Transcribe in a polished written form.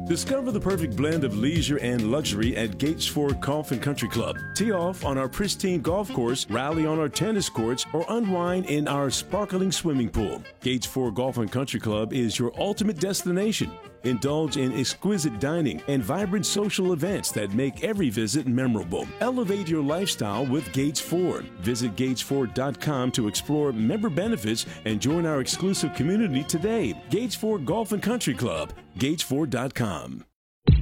Discover the perfect blend of leisure and luxury at Gates Ford Golf and Country Club. Tee off on our pristine golf course, rally on our tennis courts, or unwind in our sparkling swimming pool. Gates Ford Golf and Country Club is your ultimate destination. Indulge in exquisite dining and vibrant social events that make every visit memorable. Elevate your lifestyle with Gates Ford. Visit GatesFord.com to explore member benefits and join our exclusive community today. Gates Ford Golf and Country Club. GatesFord.com.